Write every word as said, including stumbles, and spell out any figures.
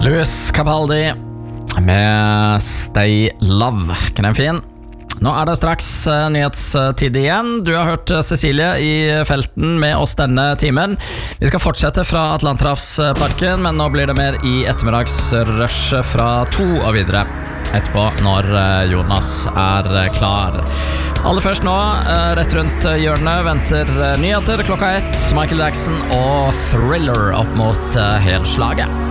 Louis Capaldi med Stay Love. Kan den fin? Nå er det straks uh, nyhetstid igjen. Du har hørt uh, Cecilie i felten med oss denne timen. Vi skal fortsette fra Atlanterhavsparken, men nå blir det mer i ettermiddagsrushet fra to og videre etterpå når uh, Jonas er uh, klar. Aller først nå, uh, rett rundt uh, hjørnet venter uh, nyheter klokka ett. Michael Jackson og Thriller opp mot uh, helslaget.